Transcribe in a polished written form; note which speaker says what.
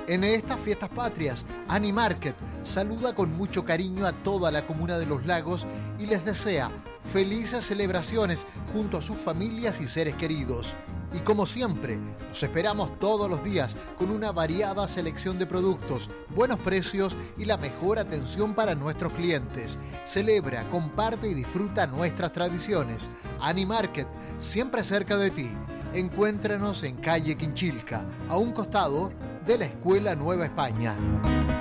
Speaker 1: En estas fiestas patrias, Animarket saluda con mucho cariño a toda la comuna de Los Lagos y les desea felices celebraciones junto a sus familias y seres queridos. Y como siempre, nos esperamos todos los días con una variada selección de productos, buenos precios y la mejor atención para nuestros clientes. Celebra, comparte y disfruta nuestras tradiciones. Animarket, siempre cerca de ti. Encuéntranos en calle Quinchilca, a un costado de la Escuela Nueva España.